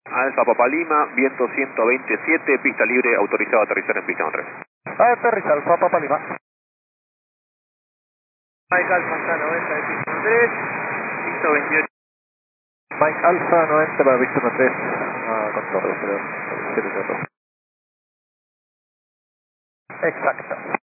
Alfa Papa Lima, viento 127, pista libre, autorizado a aterrizar en pista 3. Aterriza Alfa Papa Lima. Mike Alfa está 90 de pista 3, pista 28. Mike Alfa 90 para pista 3. Con torre, pero 7 de torre. Exacto.